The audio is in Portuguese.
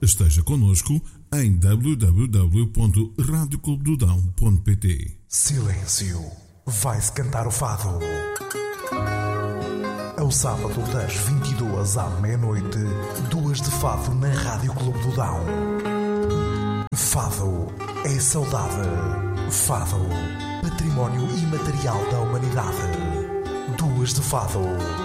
Esteja connosco em www.radioclubedodão.pt. Silêncio. Vai-se cantar o fado. Ao sábado das 22 à meia-noite, 2 de fado na Rádio Clube do Dão. Fado é saudade. Fado, património imaterial da humanidade. 2 de fado.